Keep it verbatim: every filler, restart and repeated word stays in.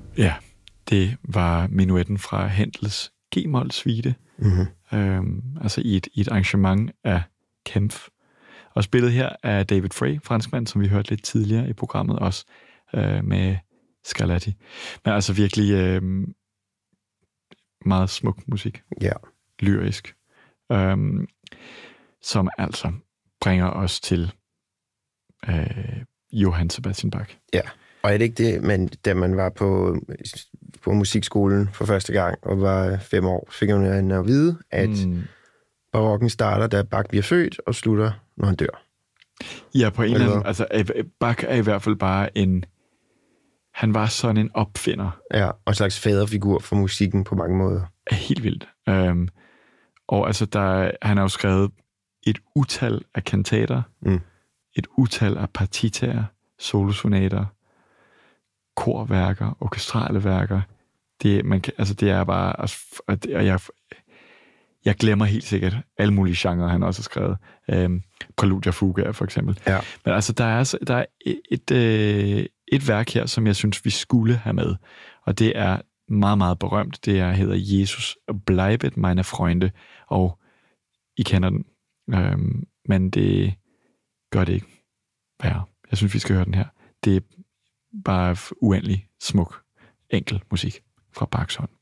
Ja, det var Menuetten fra Händels G-mol suite, mm-hmm. øhm, altså i et, i et arrangement af Kempff. Og spillet her er David Frey, franskmand, som vi hørte lidt tidligere i programmet også, øh, med Scarlatti. Men altså virkelig øh, meget smuk musik. Ja. Lyrisk. Øh, som altså bringer os til øh, Johann Sebastian Bach. Ja, og er det ikke det, man, da man var på, på musikskolen for første gang og var fem år, fik man at vide, at mm. barokken starter, da Bach bliver født, og slutter, når han dør. Ja, på en eller anden... Altså, Bach er i hvert fald bare en... Han var sådan en opfinder. Ja, og en slags faderfigur for musikken på mange måder. Helt vildt. Øhm, og altså, der, han har jo skrevet et utal af kantater, mm. et utal af partitaer, solosonater, korværker, orkestrale værker. Det, man kan, altså, det er bare... Og, det, og jeg, jeg glemmer helt sikkert alle mulige genrer, han også har skrevet. Øhm, Præludier Fugaer, for eksempel. Ja. Men altså, der er, der er et, et, øh, et værk her, som jeg synes, vi skulle have med. Og det er meget, meget berømt. Det er, hedder Jesus bleibet meine Freunde. Og I kender den. Øhm, men det gør det ikke værre. Jeg synes, vi skal høre den her. Det er bare uendelig smuk, enkel musik fra Bachs hånd.